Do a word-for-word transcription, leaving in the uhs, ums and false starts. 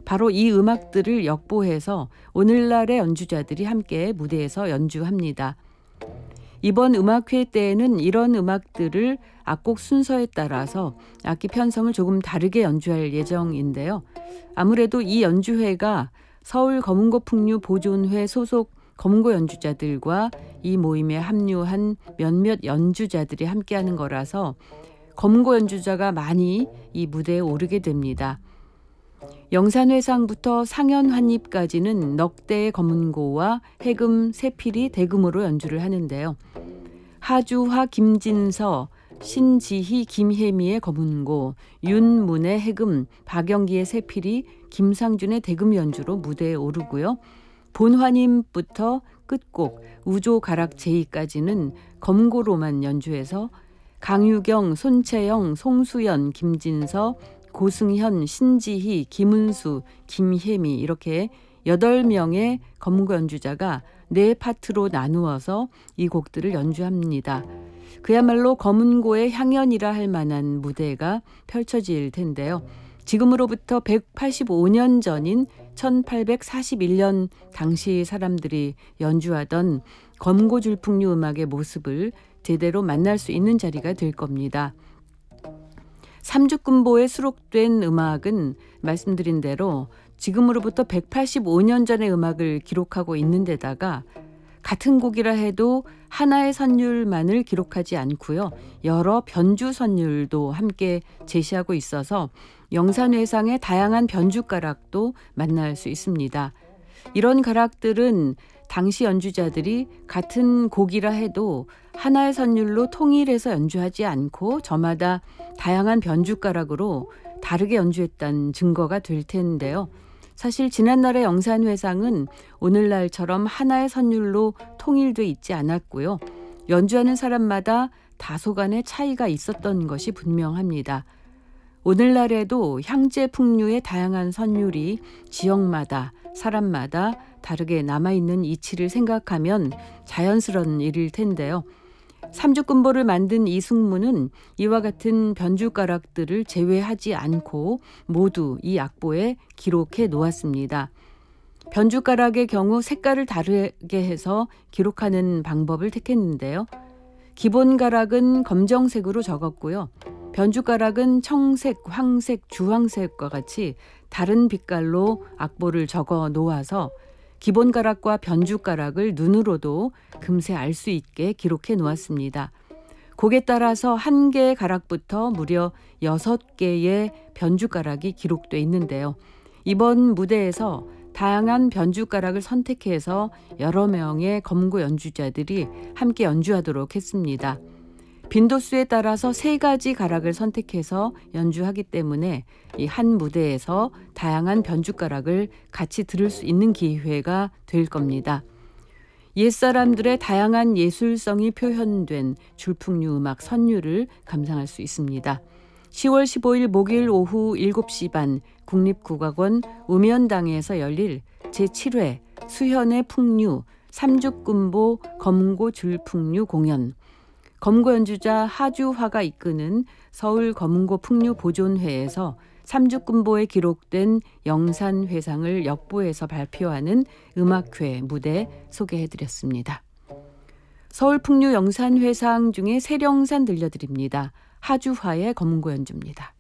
바로 이 음악들을 역보해서 오늘날의 연주자들이 함께 무대에서 연주합니다. 이번 음악회 때에는 이런 음악들을 악곡 순서에 따라서 악기 편성을 조금 다르게 연주할 예정인데요. 아무래도 이 연주회가 서울 검은고 풍류 보존회 소속 검은고 연주자들과 이 모임에 합류한 몇몇 연주자들이 함께하는 거라서 검은고 연주자가 많이 이 무대에 오르게 됩니다. 영산회상부터 상현환입까지는 넉 대의 검은고와 해금, 세필이 대금으로 연주를 하는데요. 하주화, 김진서, 신지희, 김혜미의 검은고, 윤문의 해금, 박영기의 세필이, 김상준의 대금 연주로 무대에 오르고요. 본환임부터 끝곡 우조가락 제이까지는 검은고로만 연주해서 강유경, 손채영, 송수연, 김진서, 고승현, 신지희, 김은수, 김혜미 이렇게 여덟 명의 검은고 연주자가 네 파트로 나누어서 이 곡들을 연주합니다. 그야말로 검은고의 향연이라 할 만한 무대가 펼쳐질 텐데요. 지금으로부터 백팔십오 년 전인 천팔백사십일 년 당시 사람들이 연주하던 검은고 줄풍류 음악의 모습을 제대로 만날 수 있는 자리가 될 겁니다. 삼죽군보에 수록된 음악은 말씀드린 대로 지금으로부터 백팔십오 년 전의 음악을 기록하고 있는 데다가 같은 곡이라 해도 하나의 선율만을 기록하지 않고요. 여러 변주 선율도 함께 제시하고 있어서 영산회상의 다양한 변주 가락도 만날 수 있습니다. 이런 가락들은 당시 연주자들이 같은 곡이라 해도 하나의 선율로 통일해서 연주하지 않고 저마다 다양한 변주 가락으로 다르게 연주했다는 증거가 될 텐데요. 사실 지난날의 영산회상은 오늘날처럼 하나의 선율로 통일돼 있지 않았고요. 연주하는 사람마다 다소간의 차이가 있었던 것이 분명합니다. 오늘날에도 향제 풍류의 다양한 선율이 지역마다 사람마다 다르게 남아있는 이치를 생각하면 자연스러운 일일 텐데요. 삼죽군보를 만든 이승무는 이와 같은 변주가락들을 제외하지 않고 모두 이 악보에 기록해 놓았습니다. 변주가락의 경우 색깔을 다르게 해서 기록하는 방법을 택했는데요. 기본 가락은 검정색으로 적었고요. 변주가락은 청색, 황색, 주황색과 같이 다른 빛깔로 악보를 적어 놓아서 기본 가락과 변주 가락을 눈으로도 금세 알 수 있게 기록해 놓았습니다. 곡에 따라서 한 개의 가락부터 무려 여섯 개의 변주 가락이 기록돼 있는데요. 이번 무대에서 다양한 변주 가락을 선택해서 여러 명의 검은고 연주자들이 함께 연주하도록 했습니다. 빈도수에 따라서 세 가지 가락을 선택해서 연주하기 때문에 이 한 무대에서 다양한 변주가락을 같이 들을 수 있는 기회가 될 겁니다. 옛사람들의 다양한 예술성이 표현된 줄풍류 음악 선율을 감상할 수 있습니다. 시월 십오일 목요일 오후 일곱 시 반 국립국악원 우면당에서 열릴 제칠 회 수현의 풍류 삼죽군보 검은고 줄풍류 공연, 검은고 연주자 하주화가 이끄는 서울 검은고 풍류 보존회에서 삼죽군보에 기록된 영산회상을 역보해서 발표하는 음악회 무대 소개해드렸습니다. 서울 풍류 영산회상 중에 세령산 들려드립니다. 하주화의 검은고 연주입니다.